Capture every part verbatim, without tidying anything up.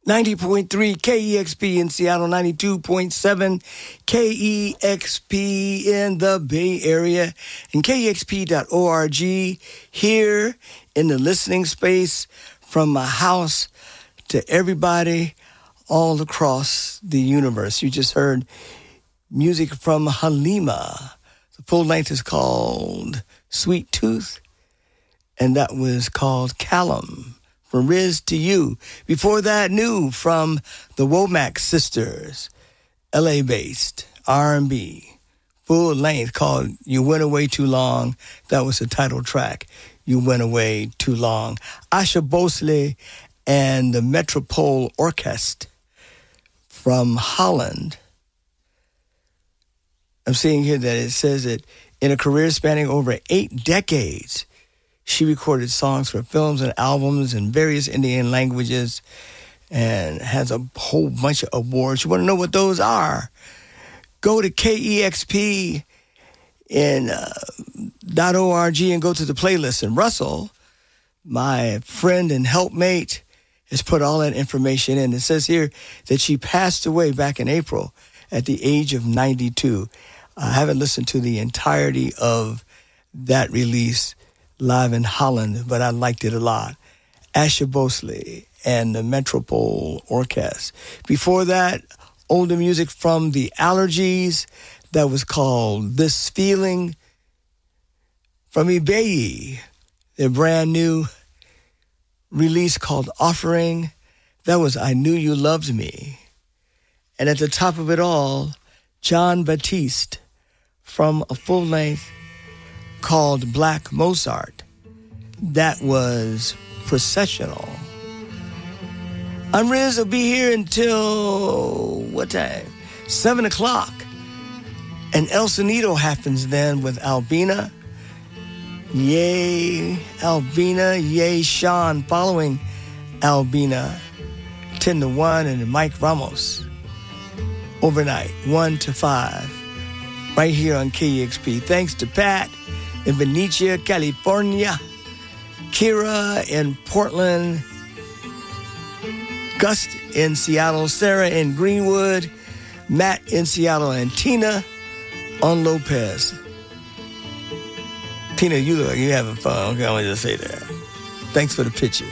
ninety point three K E X P in Seattle, ninety-two point seven K E X P in the Bay Area, and K E X P dot org here in the listening space from my house to everybody all across the universe. You just heard music from Halima. The full length is called Sweet Tooth, and that was called Callum. From Riz to You. Before that, new from the Womack Sisters, L A-based R and B, full length called You Went Away Too Long. That was the title track, You Went Away Too Long. Asha Bosley and the Metropole Orchestra from Holland. I'm seeing here that it says that in a career spanning over eight decades, she recorded songs for films and albums in various Indian languages and has a whole bunch of awards. You want to know what those are? Go to K E X P in uh, .org and go to the playlist. And Russell, my friend and helpmate, has put all that information in. It says here that she passed away back in April at the age of ninety-two. I haven't listened to the entirety of that release live in Holland, but I liked it a lot. Asha Bosley and the Metropole Orchestra. Before that, older music from the Allergies that was called This Feeling. From Ibeyi, their brand new release called Offering, that was I Knew You Loved Me. And at the top of it all, John Batiste from a full length called Black Mozart. That was Processional. I'm Riz. I'll be here until, what time? seven o'clock. And El Sonido happens then with Albina. Yay, Albina. Yay, Sean following Albina. ten to one, and Mike Ramos. Overnight, one to five. Right here on K E X P. Thanks to Pat in Benicia, California, Kira in Portland, Gust in Seattle, Sarah in Greenwood, Matt in Seattle, and Tina on Lopez. Tina, you look like you're having fun. Okay, I'm going to just say that. Thanks for the picture.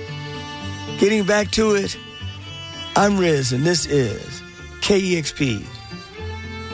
Getting back to it, I'm Riz, and this is K E X P